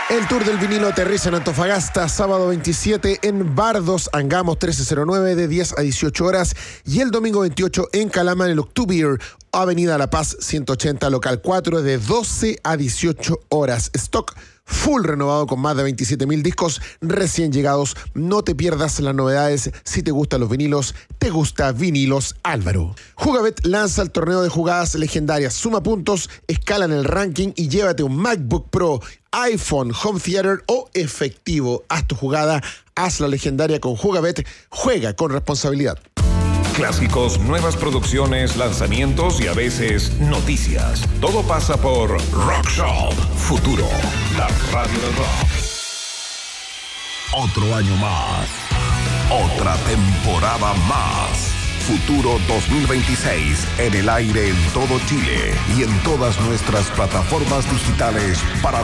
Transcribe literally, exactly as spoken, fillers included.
El Tour del Vinilo aterriza en Antofagasta, sábado veintisiete en Bardos, Angamos trece cero nueve de diez a dieciocho horas y el domingo veintiocho en Calama en el Octubier, Avenida La Paz ciento ochenta, local cuatro de doce a dieciocho horas. Stock full renovado con más de veintisiete mil discos recién llegados. No te pierdas las novedades. Si te gustan los vinilos, te gusta Vinilos Álvaro. Jugabet lanza el torneo de jugadas legendarias. Suma puntos, escala en el ranking y llévate un MacBook Pro, iPhone, Home Theater o efectivo. Haz tu jugada, haz la legendaria con Jugabet. Juega con responsabilidad. Clásicos, nuevas producciones, lanzamientos y a veces noticias. Todo pasa por Rock Shop Futuro, la radio del rock. Otro año más. Otra temporada más. Futuro dos mil veintiséis en el aire en todo Chile y en todas nuestras plataformas digitales para